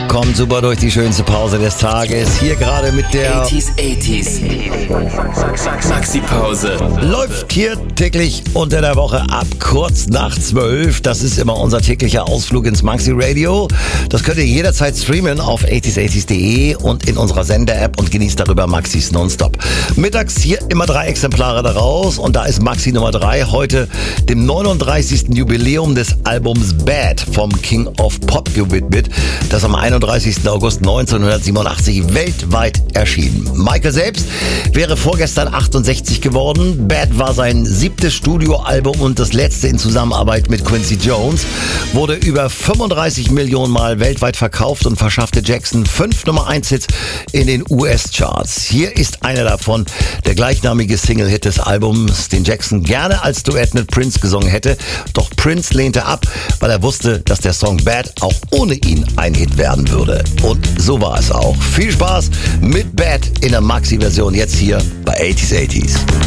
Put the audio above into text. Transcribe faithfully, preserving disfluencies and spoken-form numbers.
kommt super durch die schönste Pause des Tages. Hier gerade mit der achtziger, achtziger. Maxi-Pause. Läuft hier täglich unter der Woche ab kurz nach zwölf. Das ist immer unser täglicher Ausflug ins Maxi Radio. Das könnt ihr jederzeit streamen auf achtziger achtziger punkt de und in unserer Sender-App und genießt darüber Maxis Nonstop. Mittags hier immer drei Exemplare daraus und da ist Maxi Nummer drei heute dem neununddreißigsten Jubiläum des Albums Bad vom King of Pop gewidmet, das am einunddreißigsten August neunzehnhundertsiebenundachtzig weltweit erschien. Michael selbst wäre vorgestern achtundsechzig geworden. Bad war sein siebtes Studioalbum und das letzte in Zusammenarbeit mit Quincy Jones, wurde über fünfunddreißig Millionen Mal weltweit verkauft und verschaffte Jackson fünf Nummer eins Hits in den U S-Charts. Hier ist einer davon, der gleichnamige Single-Hit des Albums, den Jackson gerne als Duett mit Prince gesungen hätte. Doch Prince lehnte ab, weil er wusste, dass der Song Bad auch ohne ihn ein Hit werden würde. Und so war es auch. Viel Spaß mit Bad in der Maxi-Version jetzt hier bei achtziger achtziger.